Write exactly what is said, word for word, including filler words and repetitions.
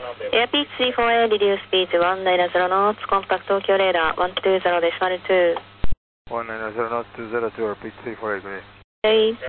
Airpeak three four eight, reduce speed one nine zero knots, contact Tokyo radar one two zero decimal two. one nine zero knots, two zero two, repeat three four eight, green. Okay.